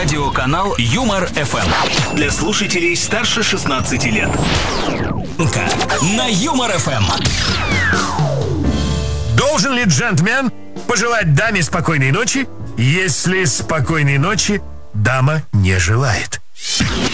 Радиоканал Юмор ФМ. Для слушателей старше 16 лет. На Юмор ФМ. Должен ли джентльмен пожелать даме спокойной ночи, если спокойной ночи дама не желает?